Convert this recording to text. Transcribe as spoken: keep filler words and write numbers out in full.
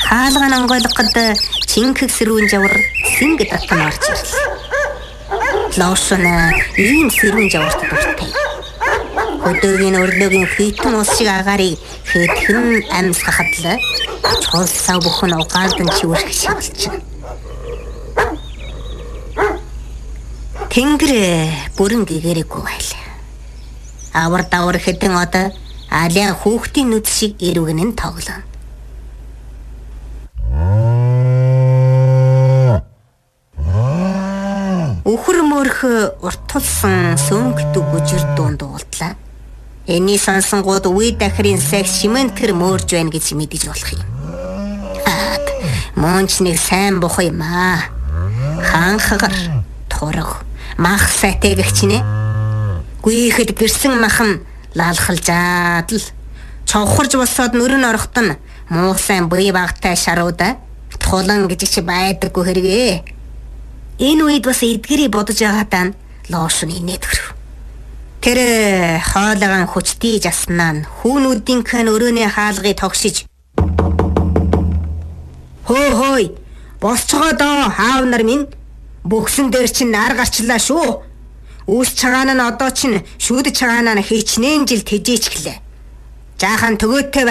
хаалган онгойлгоход чинхэг сэрүүн жавар сингэд татан орж ирлээ. Лошон ийм сэрүүн жаварт дуртай. Хөдөөгийн өрлөгийн хитэн ус шиг агаарыг хэдхэн амьсгахад л чулсаа бүхэн угаалдан чивэрх шиг болчихно. Тэнгэр бүрэн гэгэрэггүй байлаа. Авар давар хэдэн одоо алиа хүүхдийн нүд шиг эрүүгэн нь тоглоно. Өхөр мөрх урт тулсан сөнгөдөг бүжир дунд уулдлаа. Эний сонсонгууд үе дахрын сах шимэнтэр мөрж байна гэж мэдэж болох юм. Хаад монч нэг сайн бох юм аа. Ханхагар тураг мах сайтай гэгч нэ. Гүйхэд гэрсэн махан лаалхалжаад л цонхорж босоод нөрөн орохт нь муу сайн бие багтай шаруудаа тулан гэж чи байдаггүй хэрэгээ. Энэ үед бас эдгэрийг бодож байгаадаа лошон инээд өрөв. Тэр хоолойгоо хүчтэй заснаа хүүнүүдийн хэн өрөөний хаалгыг тогшиж хөө хөөй босцогоо доо хаав нар минь бөхсөн дээр чинь нар гарчлаа шүү. Үүс цагаан нь одоо чинь шүд цагаан нь хичнээн жил тэжээч гэлээ. Жаахан төгөөтэй